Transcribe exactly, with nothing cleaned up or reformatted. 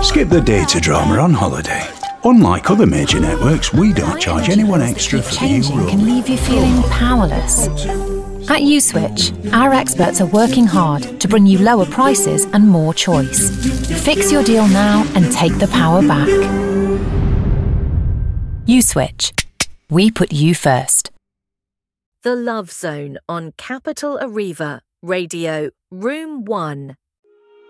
Skip the data drama on holiday. Unlike other major networks, we don't charge anyone extra for the new Changing roaming. can leave you feeling powerless. At USwitch, our experts are working hard to bring you lower prices and more choice. Fix your deal now and take the power back. USwitch. We put you first. The Love Zone on Capital Arriva, Radio, Room one.